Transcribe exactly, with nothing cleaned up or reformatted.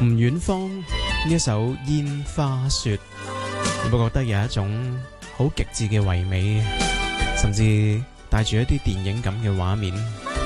吳遠芳呢一首《煙花雪》，會唔會覺得有一種好極致嘅唯美，甚至帶住一啲電影感嘅畫面？